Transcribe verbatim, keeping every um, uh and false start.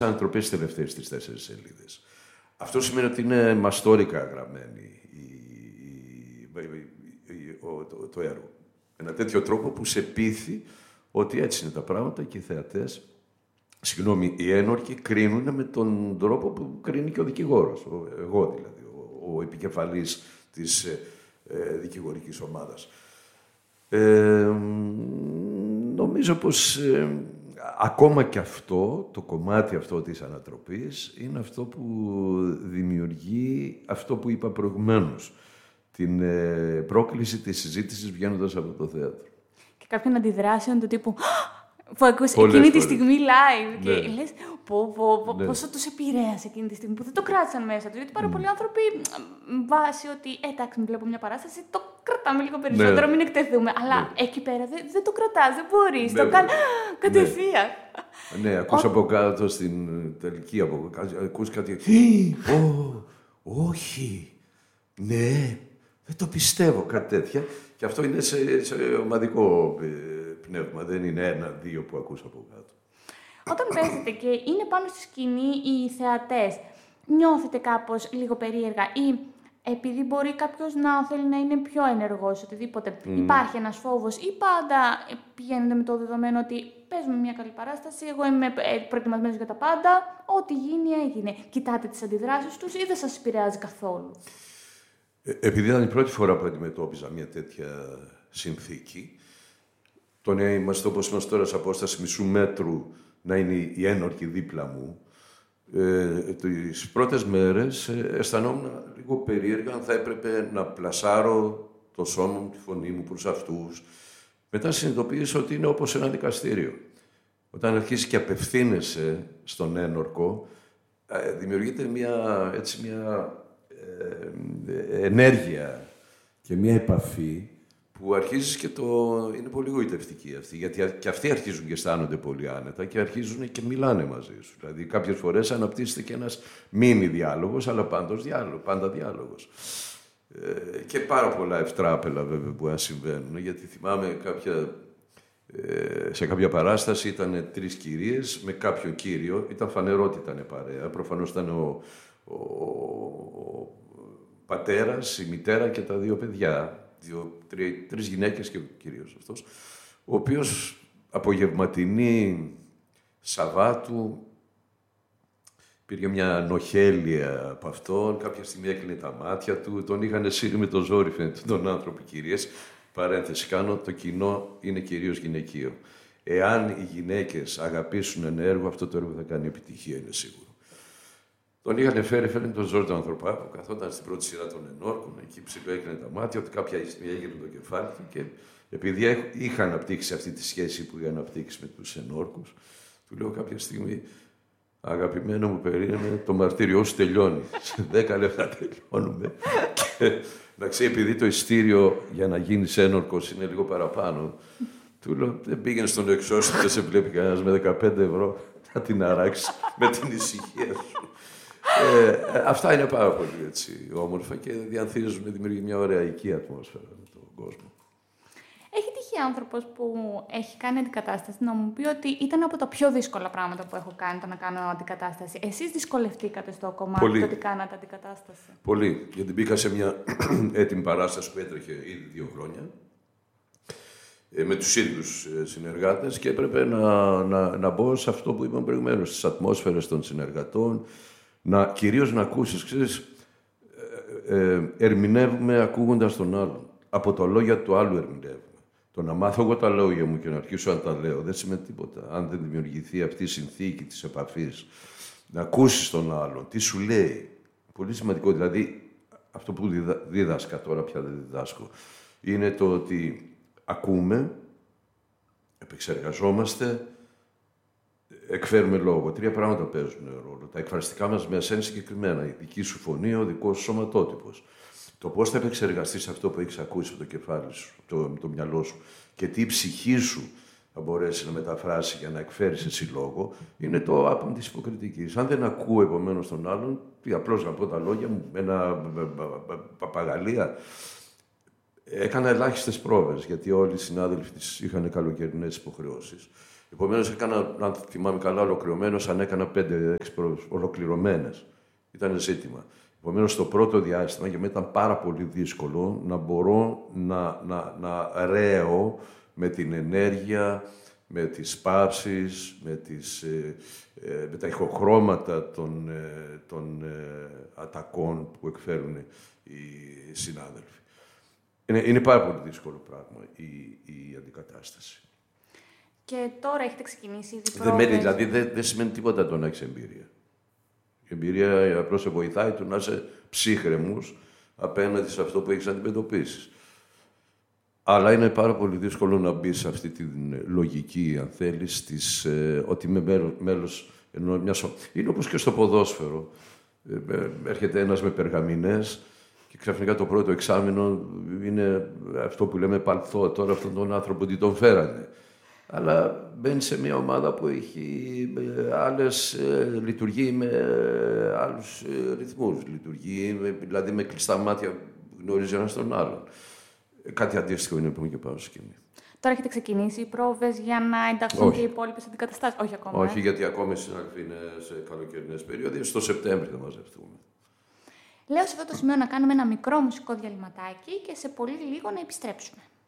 ανατροπές στις τελευταίες τις τέσσερις σελίδες. Αυτό σημαίνει ότι είναι μαστόρικα γραμμένη η, η, η, ο, το, το έργο. Ένα τέτοιο τρόπο που σε πείθει ότι έτσι είναι τα πράγματα και οι θεατές, συγγνώμη, οι ένορκοι κρίνουν με τον τρόπο που κρίνει και ο δικηγόρος, ο, εγώ δηλαδή, ο, ο επικεφαλής της ε, ε, δικηγορικής ομάδας. Ε, νομίζω πως ε, ακόμα και αυτό, το κομμάτι αυτό της ανατροπής, είναι αυτό που δημιουργεί αυτό που είπα προηγουμένως, την ε, πρόκληση της συζήτησης βγαίνοντας από το θέατρο. Και κάποιων αντιδράσεων του τύπου που ακούς εκείνη φορές. Τη στιγμή live ναι. Και λες πω, πω, πω, ναι. Πόσο τους επηρέασε εκείνη τη στιγμή που δεν το κράτησαν μέσα τους. Γιατί πάρα mm. πολλοί άνθρωποι βάσει ότι ε, εντάξει, μην βλέπω μια παράσταση, το κρατάμε λίγο περισσότερο, ναι. Μην εκτεθούμε. Αλλά ναι. Εκεί πέρα δεν, δεν το κρατάς, δεν μπορείς, ναι. Το κάνει κατευθείαν. Ναι, ναι, ακούς από κάτω στην τελική, από κάτω, ακούς κάτι, «Ω, όχι, ναι, δεν το πιστεύω», κάτι τέτοια. Και αυτό είναι σε, σε ομαδικό πνεύμα, δεν είναι ένα-δύο που ακούς από κάτω. Όταν παίζετε και είναι πάνω στη σκηνή οι θεατές, νιώθετε κάπως λίγο περίεργα ή επειδή μπορεί κάποιος να θέλει να είναι πιο ενεργός, οτιδήποτε, mm. υπάρχει ένας φόβος ή πάντα πηγαίνετε με το δεδομένο ότι παίζουμε μια καλή παράσταση, εγώ είμαι προετοιμασμένος για τα πάντα, ό,τι γίνει έγινε. Κοιτάτε τις αντιδράσεις τους ή δεν σας επηρεάζει καθόλου? Ε, επειδή ήταν η πρώτη φορά που αντιμετώπιζα μια τέτοια συνθήκη, το να είμαστε όπως είμαστε τώρα σε απόσταση μισού μέτρου, να είναι η ένορκη δίπλα μου, ε, τις πρώτες μέρες ε, αισθανόμουν λίγο περίεργα αν θα έπρεπε να πλασάρω το σώμα μου, τη φωνή μου προς αυτούς. Μετά συνειδητοποίησα ότι είναι όπως ένα δικαστήριο. Όταν αρχίσεις και απευθύνεσαι στον ένορκο, ε, δημιουργείται μια, έτσι, μια ε, ενέργεια και μια επαφή που αρχίζεις και το... είναι πολύ γοητευτική αυτή, γιατί και αυτοί αρχίζουν και αισθάνονται πολύ άνετα και αρχίζουν και μιλάνε μαζί σου. Δηλαδή, κάποιες φορές αναπτύσσεται και ένας μίνι διάλογος, αλλά πάντως διάλογο, πάντα διάλογος. Ε, και πάρα πολλά ευτράπελα, βέβαια, που αν συμβαίνουν, γιατί θυμάμαι κάποια, ε, σε κάποια παράσταση ήταν τρεις κυρίες με κάποιον κύριο, ήταν φανερό ότι ήταν παρέα, προφανώς ήταν ο, ο, ο πατέρας, η μητέρα και τα δύο παιδιά. Δύο, τρι, τρεις γυναίκες και ο κύριος αυτός, ο οποίος απογευματινή Σαββάτου υπήρχε μια νοχέλεια από αυτόν, κάποια στιγμή έκλεινε τα μάτια του, τον είχαν σύρει με το ζόρι, φαίνεται, τον άνθρωπο, κυρίες. Παρένθεση κάνω, το κοινό είναι κυρίως γυναικείο. Εάν οι γυναίκες αγαπήσουν ένα έργο, αυτό το έργο θα κάνει επιτυχία, είναι σίγουρο. Τον είχαν φέρει, φέρνει τον Ζόρι τον Ανθρωπάκο, καθόταν στην πρώτη σειρά των ενόρκων, εκεί ψηλό έκλεινε τα μάτια, ότι κάποια στιγμή έγινε το κεφάλι του και επειδή είχα αναπτύξει αυτή τη σχέση που είχα αναπτύξει με τους ενόρκους, του λέω κάποια στιγμή, αγαπημένο μου, περίμενε, το μαρτύριό σου τελειώνει. Σε δέκα λεπτά τελειώνουμε. Και να ξέρει, επειδή το ειστήριο για να γίνεις ένορκος είναι λίγο παραπάνω, του λέω, δεν πήγαινε στον εξώστη, δεν σε βλέπει κανένας με δεκαπέντε ευρώ, θα την αράξει με την ησυχία σου. Ε, αυτά είναι πάρα πολύ έτσι, όμορφα και διανθίζουν, δημιουργεί μια ωραία οικία ατμόσφαιρα με τον κόσμο. Έχει τύχει άνθρωπος που έχει κάνει αντικατάσταση να μου πει ότι ήταν από τα πιο δύσκολα πράγματα που έχω κάνει το να κάνω αντικατάσταση. Εσείς δυσκολευτήκατε στο κομμάτι πολύ. Το ότι κάνατε αντικατάσταση? Πολύ, γιατί μπήκα σε μια έτοιμη παράσταση που έτρεχε ήδη δύο χρόνια με τους ίδιους συνεργάτες και έπρεπε να, να, να μπω σε αυτό που είπαμε προηγουμένως, στις ατμόσφαιρες των συνεργατών, να, κυρίως να ακούσεις, ξέρεις, ε, ε, ερμηνεύουμε ακούγοντας τον άλλον. Από τα λόγια του άλλου ερμηνεύουμε. Το να μάθω εγώ τα λόγια μου και να αρχίσω να τα λέω δεν σημαίνει τίποτα. Αν δεν δημιουργηθεί αυτή η συνθήκη της επαφής, να ακούσεις τον άλλον, τι σου λέει. Πολύ σημαντικό. Δηλαδή, αυτό που διδα, δίδασκα τώρα, πια δεν διδάσκω, είναι το ότι ακούμε, επεξεργαζόμαστε, εκφέρουμε λόγο. Τρία πράγματα παίζουν ρόλο. Τα εκφραστικά μας μέσα είναι συγκεκριμένα. Η δική σου φωνή, ο δικός σου σωματότυπος. Το πώς θα επεξεργαστείς αυτό που έχεις ακούσει από το κεφάλι σου, το, το μυαλό σου και τι η ψυχή σου θα μπορέσει να μεταφράσει για να εκφέρεις εσύ λόγο, είναι το άπαν της υποκριτικής. Αν δεν ακούω επομένως τον άλλον, τι απλώς να πω τα λόγια μου, ένα παπαγαλία. Έκανα ελάχιστες πρόβες, γιατί όλοι οι συνάδελφοι της είχαν καλοκαιρινές υποχρεώσεις. Επομένως, έκανα, αν θυμάμαι καλά, ολοκληρωμένος, αν έκανα πέντε έξι ολοκληρωμένες. Ήταν ζήτημα. Επομένως, το πρώτο διάστημα για μένα ήταν πάρα πολύ δύσκολο να μπορώ να, να, να ρέω με την ενέργεια, με τις πάυσεις, με, τις, ε, ε, με τα ηχοχρώματα των, ε, των ε, ατακών που εκφέρουν οι συνάδελφοι. Είναι, είναι πάρα πολύ δύσκολο πράγμα η, η αντικατάσταση. Και τώρα έχετε ξεκινήσει ήδη δεν μένει, δηλαδή δεν, δεν σημαίνει τίποτα το να έχεις εμπειρία. Η εμπειρία απλώς σε βοηθάει του να είσαι ψύχρεμος απέναντι σε αυτό που έχεις να αντιμετωπίσεις. Αλλά είναι πάρα πολύ δύσκολο να μπει σε αυτή τη λογική, αν θέλεις, της, ε, ότι είμαι μέλος ενώ μιας... Είναι όπως και στο ποδόσφαιρο. Ε, ε, έρχεται ένας με περγαμηνές και ξαφνικά το πρώτο εξάμηνο είναι αυτό που λέμε παλθό. Τώρα αυτόν τον άνθρωπο τι τον φέρανε. Αλλά μπαίνει σε μια ομάδα που έχει ε, άλλες, ε, λειτουργεί με ε, άλλους ε, ρυθμούς. Λειτουργεί με, δηλαδή με κλειστά μάτια γνωρίζει ένας τον άλλον. Κάτι αντίστοιχο είναι που και πάνω στο σκηνή. Τώρα έχετε ξεκινήσει οι πρόβες για να ενταχθούν Όχι. και οι υπόλοιπες αντικαταστάσεις. Όχι ακόμα. Όχι, ε. γιατί ακόμα οι συνάδελφοι είναι σε καλοκαιρινές περίοδοι. Στο Σεπτέμβριο θα μαζευτούμε. Λέω σε αυτό το σημείο να κάνουμε ένα μικρό μουσικό διαλυματάκι και σε πολύ λίγο να επιστρέψουμε.